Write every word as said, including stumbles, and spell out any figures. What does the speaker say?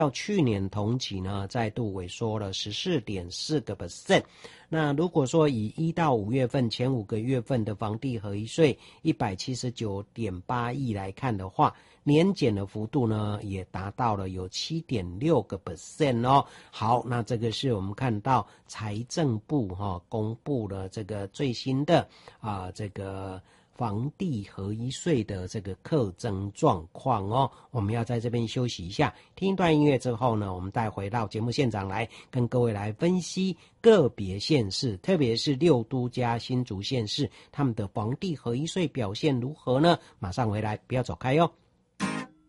到去年同期呢，再度萎缩了 百分之十四点四。那如果说以一到五月份前五个月份的房地合一税 一百七十九点八亿来看的话，年减的幅度呢也达到了有 百分之七点六 哦。好，那这个是我们看到财政部哈、哦、公布了这个最新的啊这个房地合一税的这个课征状况哦。我们要在这边休息一下，听一段音乐之后呢，我们再回到节目现场来跟各位来分析个别县市，特别是六都加新竹县市他们的房地合一税表现如何呢？马上回来，不要走开哟。